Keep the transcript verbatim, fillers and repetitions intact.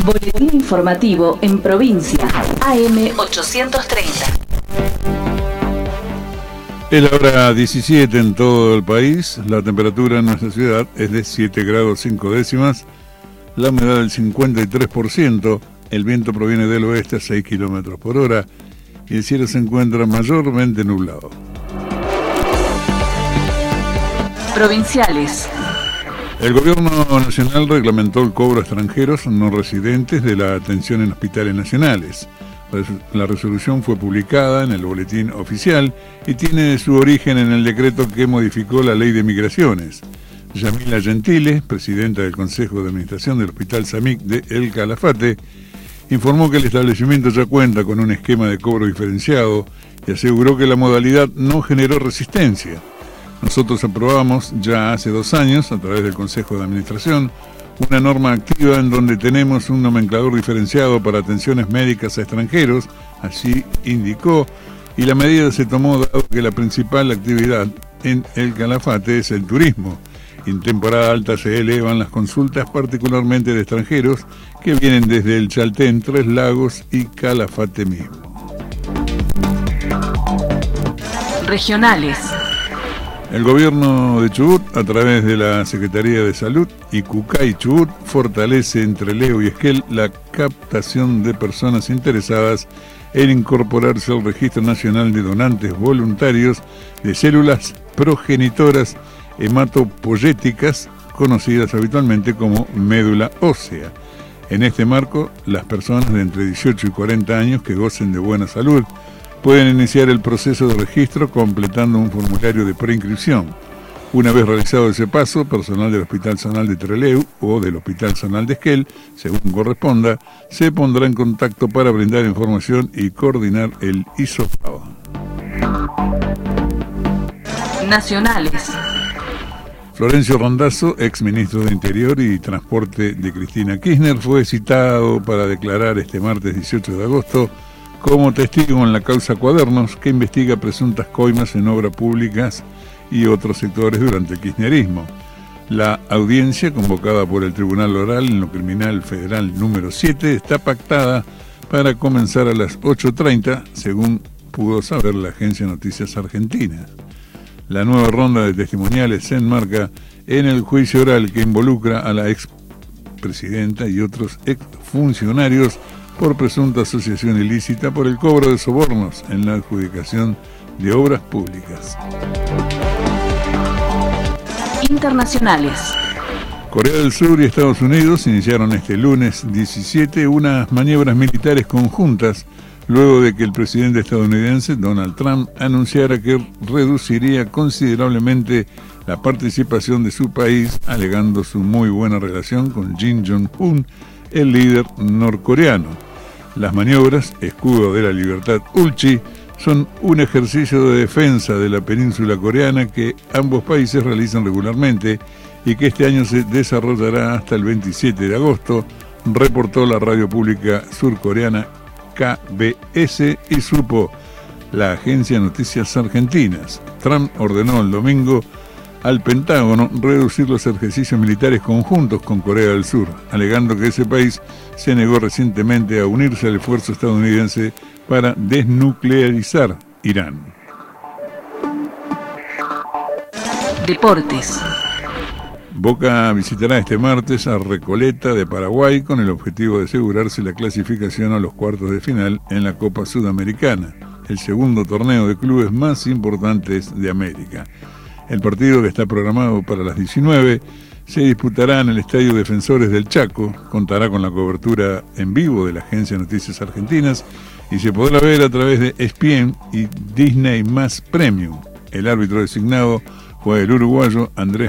Boletín informativo en provincia, A M ochocientos treinta. Es la hora diecisiete en todo el país. La temperatura en nuestra ciudad es de siete grados cinco décimas. La humedad del cincuenta y tres por ciento. El viento proviene del oeste a seis kilómetros por hora. Y el cielo se encuentra mayormente nublado. Provinciales. El gobierno nacional reglamentó el cobro a extranjeros no residentes de la atención en hospitales nacionales. La resolución fue publicada en el boletín oficial y tiene su origen en el decreto que modificó la ley de migraciones. Yamila Gentile, presidenta del Consejo de Administración del Hospital Samic de El Calafate, informó que el establecimiento ya cuenta con un esquema de cobro diferenciado y aseguró que la modalidad no generó resistencia. Nosotros aprobamos ya hace dos años, a través del Consejo de Administración, una norma activa en donde tenemos un nomenclador diferenciado para atenciones médicas a extranjeros, así indicó, y la medida se tomó dado que la principal actividad en El Calafate es el turismo. En temporada alta se elevan las consultas, particularmente de extranjeros, que vienen desde el Chaltén, Tres Lagos y Calafate mismo. Regionales. El gobierno de Chubut, a través de la Secretaría de Salud y Cucay Chubut, fortalece entre Leo y Esquel la captación de personas interesadas en incorporarse al Registro Nacional de Donantes Voluntarios de Células Progenitoras Hematopoyéticas, conocidas habitualmente como médula ósea. En este marco, las personas de entre dieciocho y cuarenta años que gocen de buena salud pueden iniciar el proceso de registro completando un formulario de preinscripción. Una vez realizado ese paso, personal del Hospital Zonal de Trelew o del Hospital Zonal de Esquel, según corresponda, se pondrá en contacto para brindar información y coordinar el hisopado. Nacionales. Florencio Randazzo, ex ministro de Interior y Transporte de Cristina Kirchner, fue citado para declarar este martes dieciocho de agosto como testigo en la causa Cuadernos, que investiga presuntas coimas en obras públicas y otros sectores durante el kirchnerismo. La audiencia, convocada por el Tribunal Oral en lo Criminal Federal número siete, está pactada para comenzar a las ocho treinta, según pudo saber la agencia Noticias Argentinas. La nueva ronda de testimoniales se enmarca en el juicio oral que involucra a la expresidenta y otros exfuncionarios por presunta asociación ilícita por el cobro de sobornos en la adjudicación de obras públicas. Internacionales. Corea del Sur y Estados Unidos iniciaron este lunes diecisiete unas maniobras militares conjuntas luego de que el presidente estadounidense Donald Trump anunciara que reduciría considerablemente la participación de su país, alegando su muy buena relación con Kim Jong-un, el líder norcoreano. Las maniobras, Escudo de la Libertad Ulchi, son un ejercicio de defensa de la península coreana que ambos países realizan regularmente y que este año se desarrollará hasta el veintisiete de agosto, reportó la radio pública surcoreana K B S y supo la agencia Noticias Argentinas. Trump ordenó el domingo al Pentágono reducir los ejercicios militares conjuntos con Corea del Sur, alegando que ese país se negó recientemente a unirse al esfuerzo estadounidense para desnuclearizar Irán. Deportes. Boca visitará este martes a Recoleta de Paraguay con el objetivo de asegurarse la clasificación a los cuartos de final en la Copa Sudamericana, el segundo torneo de clubes más importantes de América. El partido, que está programado para las diecinueve, se disputará en el Estadio Defensores del Chaco, contará con la cobertura en vivo de la agencia Noticias Argentinas y se podrá ver a través de E S P N y Disney más Premium. El árbitro designado fue el uruguayo Andrés